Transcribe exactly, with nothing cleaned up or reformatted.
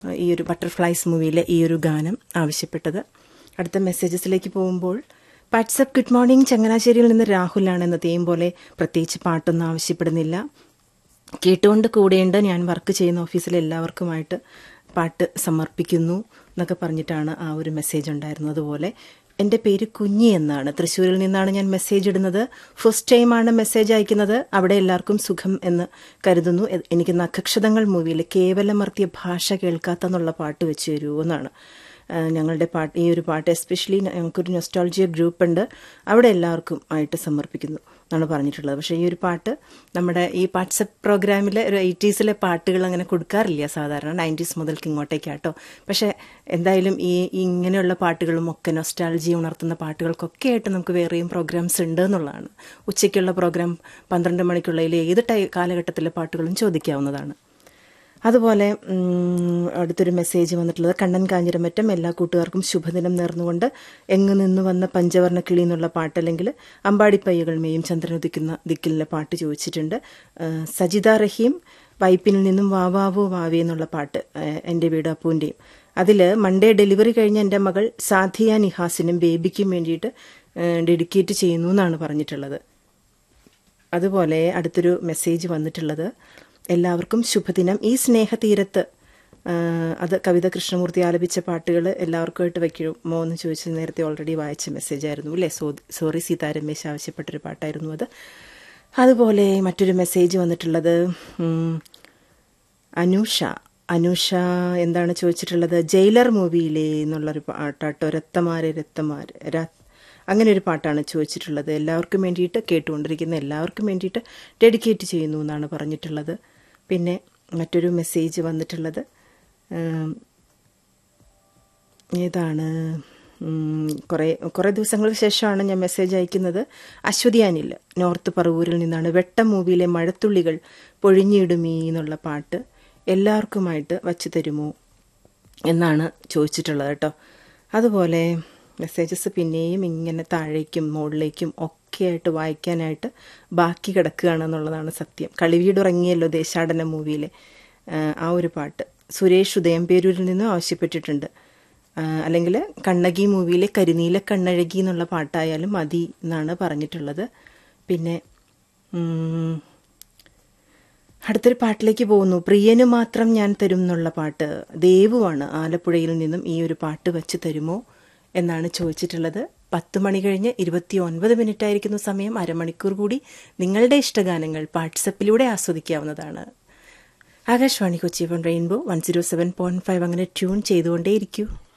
ഈ ഒരു ബട്ടർഫ്ലൈസ് മൂവിയിലെ ഈ ഒരു ഗാനം ആവശ്യപ്പെട്ടത്. അടുത്ത മെസ്സേജസിലേക്ക് പോകുമ്പോൾ, വാട്സപ്പ് ഗുഡ് മോർണിംഗ്, ചങ്ങനാശ്ശേരിയിൽ നിന്ന് രാഹുലാണ്. എന്നത്തെയും പോലെ പ്രത്യേകിച്ച് പാട്ടൊന്നും ആവശ്യപ്പെടുന്നില്ല. കേട്ടുകൊണ്ട് കൂടെയുണ്ട്, ഞാൻ വർക്ക് ചെയ്യുന്ന ഓഫീസിലെ എല്ലാവർക്കുമായിട്ട് പാട്ട് സമർപ്പിക്കുന്നു എന്നൊക്കെ പറഞ്ഞിട്ടാണ് ആ ഒരു മെസ്സേജ് ഉണ്ടായിരുന്നത്. അതുപോലെ എൻ്റെ പേര് കുഞ്ഞി എന്നാണ്, തൃശ്ശൂരിൽ നിന്നാണ് ഞാൻ മെസ്സേജ് ഇടുന്നത്. ഫസ്റ്റ് ടൈമാണ് മെസ്സേജ് അയക്കുന്നത്. അവിടെ എല്ലാവർക്കും സുഖം എന്ന് കരുതുന്നു. എനിക്ക് നഖക്ഷതങ്ങൾ മൂവിയിൽ കേവലമർത്തിയ ഭാഷ കേൾക്കാത്തെന്നുള്ള പാട്ട് വെച്ച് തരുമോ എന്നാണ് ഞങ്ങളുടെ പാട്ട്. ഈ ഒരു പാട്ട് എസ്പെഷ്യലി ഞങ്ങൾക്കൊരു നൊസ്റ്റാൾജിയ ഗ്രൂപ്പ് ഉണ്ട്, അവിടെ എല്ലാവർക്കും ആയിട്ട് സമർപ്പിക്കുന്നു എന്നാണ് പറഞ്ഞിട്ടുള്ളത്. പക്ഷേ ഈ ഒരു പാട്ട് നമ്മുടെ ഈ വാട്സപ്പ് പ്രോഗ്രാമിലെ ഒരു എയ്റ്റീസിലെ പാട്ടുകൾ അങ്ങനെ കൊടുക്കാറില്ല സാധാരണ, നയൻറ്റീസ് മുതൽക്ക് ഇങ്ങോട്ടേക്കാട്ടോ. പക്ഷേ എന്തായാലും ഈ ഇങ്ങനെയുള്ള പാട്ടുകളും ഒക്കെ നൊസ്റ്റാൾജി ഉണർത്തുന്ന പാട്ടുകൾക്കൊക്കെ ആയിട്ട് നമുക്ക് വേറെയും പ്രോഗ്രാംസ് ഉണ്ട് എന്നുള്ളതാണ്. ഉച്ചയ്ക്കുള്ള പ്രോഗ്രാം പന്ത്രണ്ട് മണിക്കുള്ളതിൽ ഏത് ടൈ കാലഘട്ടത്തിലെ പാട്ടുകളും ചോദിക്കാവുന്നതാണ്. അതുപോലെ അടുത്തൊരു മെസ്സേജ് വന്നിട്ടുള്ളത്, കണ്ണൻ കാഞ്ഞിരമറ്റം എല്ലാ കൂട്ടുകാർക്കും ശുഭദിനം നേർന്നുകൊണ്ട് എങ്ങു നിന്ന് വന്ന പഞ്ചവർണ്ണ കിളി എന്നുള്ള പാട്ട്, അല്ലെങ്കിൽ അമ്പാടിപ്പയ്യകൾ മേയും ചന്ദ്രനുദിക്കുന്ന ദിക്കിലെ പാട്ട് ചോദിച്ചിട്ടുണ്ട്. സജിത റഹീം വൈപ്പിനിൽ നിന്നും വാവാവോ വാവി എന്നുള്ള പാട്ട്, എൻ്റെ വീട് അപ്പൂൻ്റെയും. അതിൽ മൺഡേ ഡെലിവറി കഴിഞ്ഞ എൻ്റെ മകൾ സാധിയ നിഹാസിനും ബേബിക്കും വേണ്ടിയിട്ട് ഡെഡിക്കേറ്റ് ചെയ്യുന്നു എന്നാണ് പറഞ്ഞിട്ടുള്ളത്. അതുപോലെ അടുത്തൊരു മെസ്സേജ് വന്നിട്ടുള്ളത്, എല്ലാവർക്കും ശുഭദിനം. ഈ സ്നേഹതീരത്ത്, അത് കവിത കൃഷ്ണമൂർത്തി ആലപിച്ച പാട്ടുകൾ എല്ലാവർക്കുമായിട്ട് വയ്ക്കുമോ എന്ന് ചോദിച്ചത് നേരത്തെ ഓൾറെഡി വായിച്ച മെസ്സേജ് ആയിരുന്നു അല്ലേ. സോ സോറി സീതാ രമേശ് ആവശ്യപ്പെട്ടൊരു പാട്ടായിരുന്നു അത്. അതുപോലെ മറ്റൊരു മെസ്സേജ് വന്നിട്ടുള്ളത്, അനൂഷ അനൂഷ എന്താണ് ചോദിച്ചിട്ടുള്ളത്, ജയിലർ മൂവിയിലെ എന്നുള്ളൊരു പാട്ടാട്ടോ. രത്തമാര് രത്തമാര് രാ അങ്ങനെ ഒരു പാട്ടാണ് ചോദിച്ചിട്ടുള്ളത്. എല്ലാവർക്കും വേണ്ടിയിട്ട്, കേട്ടുകൊണ്ടിരിക്കുന്ന എല്ലാവർക്കും വേണ്ടിയിട്ട് ഡെഡിക്കേറ്റ് ചെയ്യുന്നു എന്നാണ് പറഞ്ഞിട്ടുള്ളത്. പിന്നെ മറ്റൊരു മെസ്സേജ് വന്നിട്ടുള്ളത്, ഏതാണ്, കുറേ കുറേ ദിവസങ്ങൾക്ക് ശേഷമാണ് ഞാൻ മെസ്സേജ് അയക്കുന്നത്. അശ്വതി അനിൽ നോർത്ത് പറവൂരിൽ നിന്നാണ്. വെട്ടം മൂവിയിലെ മഴത്തുള്ളികൾ പൊഴിഞ്ഞിടുമീ എന്നുള്ള പാട്ട് എല്ലാവർക്കുമായിട്ട് വച്ചു തരുമോ എന്നാണ് ചോദിച്ചിട്ടുള്ളത് കേട്ടോ. അതുപോലെ മെസ്സേജസ് പിന്നെയും ഇങ്ങനെ താഴേക്കും മുകളിലേക്കും ഒക്കെ ആയിട്ട് വായിക്കാനായിട്ട് ബാക്കി കിടക്കുകയാണെന്നുള്ളതാണ് സത്യം. കളിവീടുറങ്ങിയല്ലോ ദേശാടന മൂവിയിലെ ആ ഒരു പാട്ട് സുരേഷ് ഉദയംപേരൂരിൽ നിന്നും ആവശ്യപ്പെട്ടിട്ടുണ്ട്. അല്ലെങ്കിൽ കണ്ണകി മൂവിയിലെ കരിനീല കണ്ണഴകി എന്നുള്ള പാട്ടായാലും മതി എന്നാണ് പറഞ്ഞിട്ടുള്ളത്. പിന്നെ അടുത്തൊരു പാട്ടിലേക്ക് പോകുന്നു. പ്രിയനു മാത്രം ഞാൻ തരും എന്നുള്ള പാട്ട് ദേവുവാണ് ആലപ്പുഴയിൽ നിന്നും ഈ ഒരു പാട്ട് വച്ച് തരുമോ എന്നാണ് ചോദിച്ചിട്ടുള്ളത്. പത്ത് മണി കഴിഞ്ഞ് ഇരുപത്തി ഒൻപത് മിനിറ്റ് ആയിരിക്കുന്നു സമയം. അരമണിക്കൂർ കൂടി നിങ്ങളുടെ ഇഷ്ടഗാനങ്ങൾ വാട്സപ്പിലൂടെ ആസ്വദിക്കാവുന്നതാണ്. Akashvani Kochi F M rainbow one zero seven point five അങ്ങനെ ട്യൂൺ ചെയ്തുകൊണ്ടേയിരിക്കൂ.